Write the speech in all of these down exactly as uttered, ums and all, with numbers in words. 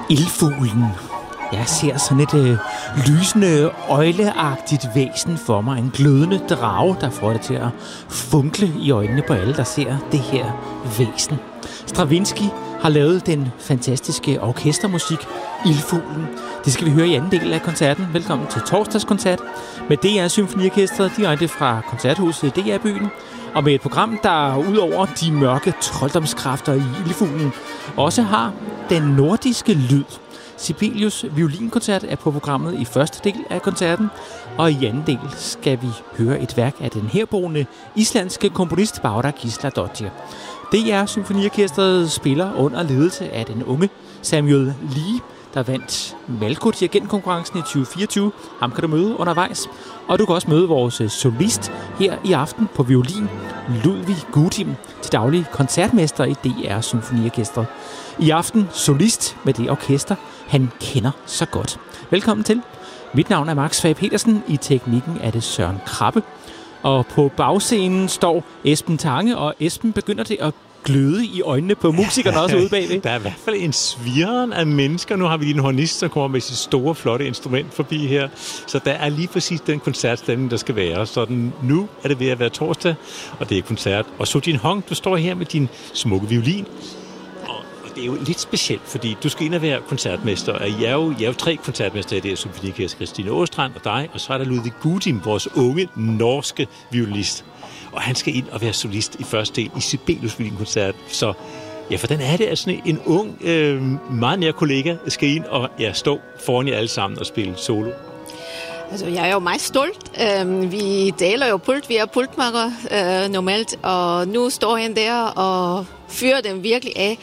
Ildfuglen. Jeg ser sådan et øh, lysende, øjleagtigt væsen for mig. En glødende drage, der får det til at funkle i øjnene på alle, der ser det her væsen. Stravinsky har lavet den fantastiske orkestermusik Ildfuglen. Det skal vi høre i anden del af koncerten. Velkommen til torsdagskoncert med D R Symfoniorkestret direkte fra koncerthuset D R-byen. Og med et program, der udover de mørke trolddomskræfter i Ildfuglen også har den nordiske lyd. Sibelius violinkoncert er på programmet i første del af koncerten, og i anden del skal vi høre et værk af den herboende islandske komponist Bára Gísladóttir. D R Symfoniorkestret spiller under ledelse af den unge Samuel Lee, der vandt Malko dirigentkonkurrencen i tyve fireogtyve. Ham kan du møde undervejs. Og du kan også møde vores solist her i aften på violin, Ludvig Gudim, til daglig koncertmester i D R Symfoniorkestret. I aften solist med det orkester, han kender så godt. Velkommen til. Mit navn er Max Fag Petersen. I teknikken er det Søren Krabbe. Og på bagscenen står Esben Tange, og Esben begynder det at gløde i øjnene på musikerne også ude bagved. Der er i hvert fald en svirren af mennesker. Nu har vi lige en hornist, som kommer med sit store, flotte instrument forbi her. Så der er lige præcis den koncertstemning, der skal være. Så den, nu er det ved at være torsdag, og det er koncert. Og Soo-Jin Hong, du står her med din smukke violin. Det er jo lidt specielt, fordi du skal ind og være koncertmester, og I er jo, I er jo tre koncertmester i det her symfoniorkester, Christine Åstrand og dig, og så er der Ludvig Gudim, vores unge norske violinist. Og han skal ind og være solist i første del i Sibelius violinkoncert. Så ja, for den er det, at sådan en ung, øh, meget nær kollega skal ind og ja, stå foran jer alle sammen og spille solo. Altså, jeg er jo meget stolt. Uh, vi deler jo pult, vi er pultmakker uh, normalt, og nu står han der og fyrer dem virkelig af,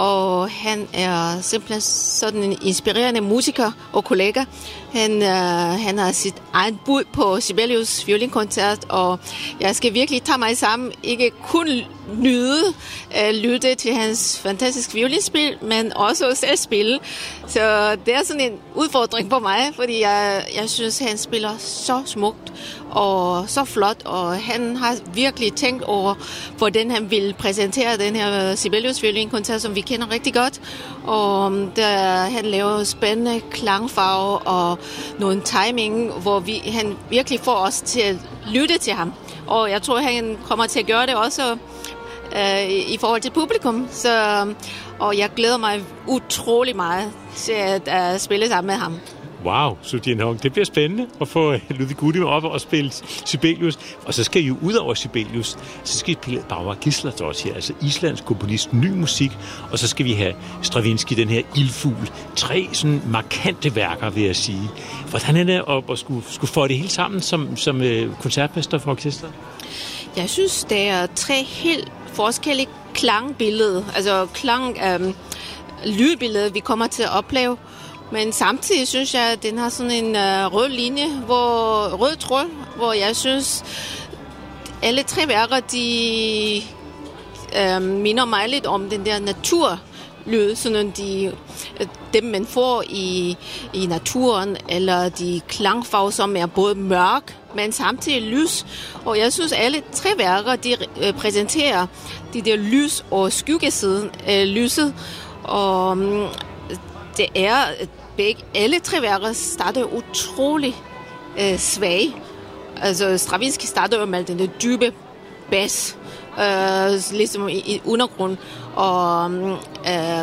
og han er simpelthen sådan en inspirerende musiker og kollega. Han, uh, han har sit eget bud på Sibelius violinkoncert, og jeg skal virkelig tage mig sammen, ikke kun nyde, uh, lytte til hans fantastiske violinspil, men også selv spille. Så det er sådan en udfordring for mig, fordi jeg, jeg synes, han spiller så smukt og så flot, og han har virkelig tænkt over, hvordan han vil præsentere den her Sibelius violinkoncert, som vi kender rigtig godt. Og der, han laver spændende klangfarve og nogle timing, hvor vi, han virkelig får os til at lytte til ham. Og jeg tror, han kommer til at gøre det også øh, i forhold til publikum. Så, og jeg glæder mig utrolig meget til at uh, spille sammen med ham. Wow, Soo-Jin Hong. Det bliver spændende at få Ludvig Gudim op og spille Sibelius. Og så skal I jo ud over Sibelius, så skal I spille Bára Gísladóttir, altså islandsk komponist, ny musik. Og så skal vi have Stravinsky, den her Ildfugl. Tre sådan markante værker, vil jeg sige. Hvordan er det at, at skulle, skulle få det hele sammen som, som koncertmester for orkestret? Jeg synes, det er tre helt forskellige klangbilleder. Altså klang, øhm, lydbilleder, vi kommer til at opleve. Men samtidig synes jeg, at den har sådan en uh, rød linje, hvor, rød tråd, hvor jeg synes, alle tre værker, de uh, minder mig lidt om den der naturlyd, sådan de, dem man får i, i naturen, eller de klangfarver, som er både mørk, men samtidig lys. Og jeg synes, alle tre værker, de uh, præsenterer de der lys- og skyggesiden af lyset, og um, det er begge, alle tre værker starter utrolig øh, svage. Altså Stravinsky starter jo med den der dybe bas, øh, ligesom i, i undergrund, og øh,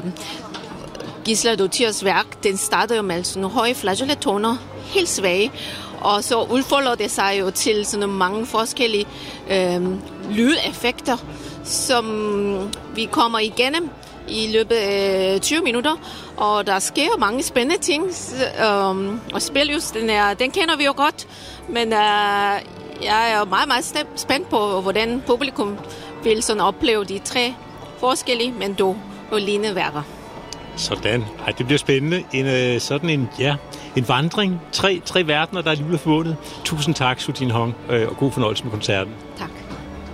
Gísladóttirs værk, den starter jo med sådan nogle høje flageoletoner, helt svage, og så udfolder det sig jo til sådan mange forskellige øh, lydeffekter, som vi kommer igennem i løbet af tyve minutter, og der sker mange spændende ting, um, og Sibelius, den, er, den kender vi jo godt, men uh, jeg er meget, meget spændt på, hvordan publikum vil sådan opleve de tre forskellige, men dog lignende værker. Sådan. Ej, det bliver spændende. En, uh, sådan en, ja, en vandring. Tre, tre verdener, der er lige forbundet. Tusind tak, Soo-Jin Hong, uh, og god fornøjelse med koncerten. Tak.